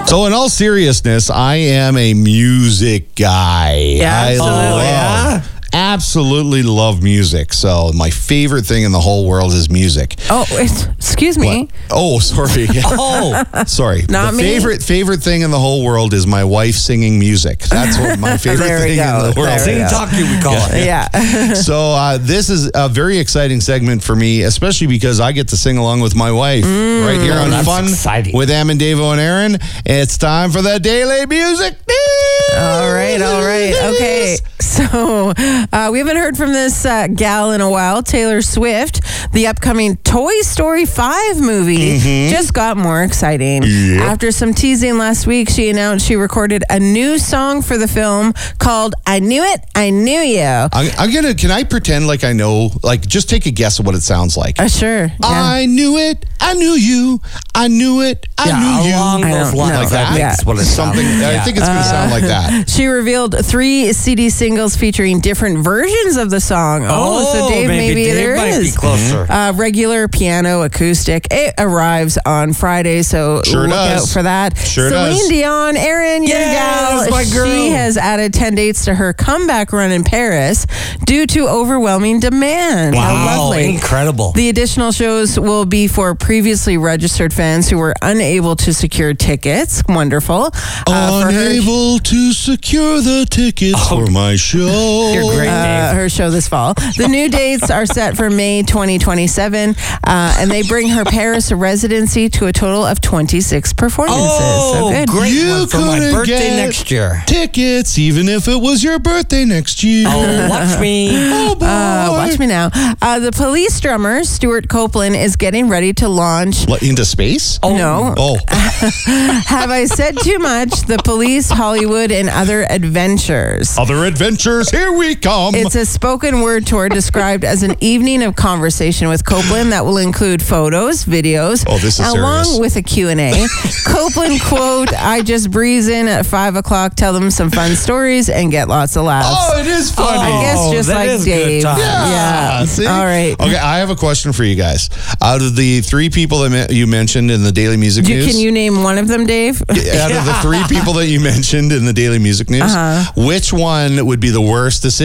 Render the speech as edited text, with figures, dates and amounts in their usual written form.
So in all seriousness, I am a music guy. Yeah, Absolutely love music. So my favorite thing in the whole world is music. Oh, excuse me. What? Oh, sorry. Sorry. Not the me. favorite thing in the whole world is my wife singing music. That's what my favorite There we thing in go. the world. There we Sing go. talkie, we call it. Yeah. So this is a very exciting segment for me, especially because I get to sing along with my wife right here on That's Fun exciting. with Davo and Aaron. It's time for the Daily Music News. All right. Okay. So we haven't heard from this gal in a while, Taylor Swift. The upcoming Toy Story 5 movie just got more exciting. Yep. After some teasing last week, she announced she recorded a new song for the film called I Knew It, I Knew You. Can I pretend like I know, just take a guess of what it sounds like? Sure. Yeah. I knew it, I knew you, I knew it, I knew you. along I those don't lines. know. Like that? Yeah. That's what it's Something, I think it's going to sound like that. She revealed 3 CD singles featuring different versions of the song. So Dave, maybe there might is. be closer. Regular, piano, acoustic. It arrives on Friday, so Sure look does. out for that. Sure Celine does. Dion, Aaron, your gal, Yes, my girl. she has added 10 dates to her comeback run in Paris due to overwhelming demand. How Wow, lovely. incredible. The additional shows will be for previously registered fans who were unable to secure tickets. Wonderful. For her- Unable to secure the tickets for my show. You're great, Dave. her show this fall. The new dates are set for May 2027, and they bring her Paris residency to a total of 26 performances. So good. Great You one for my couldn't birthday get next year. tickets, even if it was your birthday next year. Oh, watch me. Oh, boy. Watch me now. The Police drummer, Stuart Copeland, is getting ready to launch. What, into space? No. Oh, Have I said too much? The Police, Hollywood, and Other Adventures. other adventures, here we come. It's a spoken word tour described as an evening of conversation with Copeland that will include photos, videos, Oh, this is along serious. with a Q&A. Copeland, quote, I just breeze in at 5 o'clock, tell them some fun stories, and get lots of laughs. Oh, it is funny. I guess just that like is good Dave. times. Yeah. See? All right. Okay, I have a question for you guys. Out of the 3 people that you mentioned in the Daily Music News, Can you name one of them, Dave? out of the 3 people that you mentioned in the Daily Music News, which one would be the worst to